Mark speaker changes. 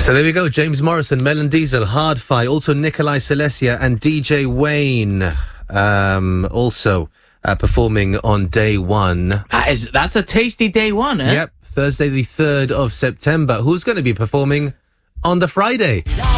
Speaker 1: So there we go. James Morrison, Melon Diesel, Hard Fi, also Nikolai Celestia and DJ Wayne also performing on day one.
Speaker 2: That's a tasty day one, eh?
Speaker 1: Yep, Thursday the 3rd of September. Who's going to be performing on the Friday?